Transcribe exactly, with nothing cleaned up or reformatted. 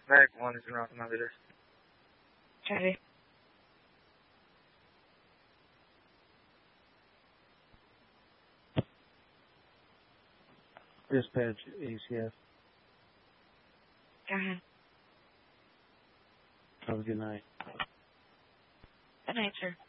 Medic one is in route to my leader. Copy. Dispatch A C F. Go ahead. Have a good night. Good night, sir.